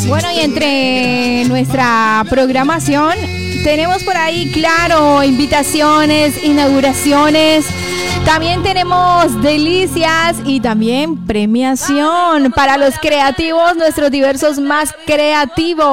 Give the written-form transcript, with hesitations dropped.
Bueno, y entre nuestra programación tenemos por ahí, claro, invitaciones, inauguraciones. También tenemos delicias y también premiación para los creativos, nuestros diversos más creativos.